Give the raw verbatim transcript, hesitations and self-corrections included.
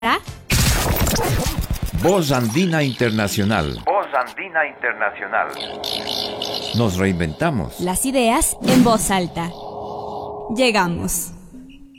Voz Andina Internacional. Voz Andina Internacional. Nos reinventamos. Las ideas en voz alta. Llegamos.